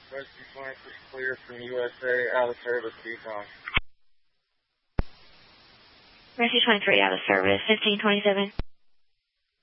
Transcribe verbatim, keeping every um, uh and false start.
Rescue twenty-three clear from U S A, out of service, Yukon. Rescue twenty-three out of service, fifteen twenty-seven.